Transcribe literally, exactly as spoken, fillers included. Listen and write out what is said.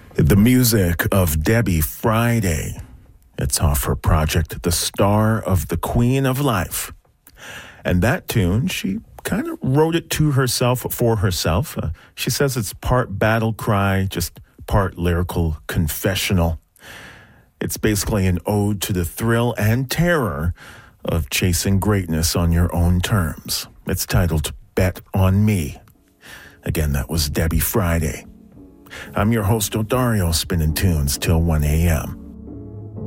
The music of Debbie Friday. It's off her project, The Star of the Queen of Life. And that tune, she kind of wrote it to herself, for herself. Uh, she says it's part battle cry, just part lyrical confessional. It's basically an ode to the thrill and terror of chasing greatness on your own terms. It's titled Bet on Me. Again, that was Debbie Friday. I'm your host, Odario, spinning tunes till one a.m.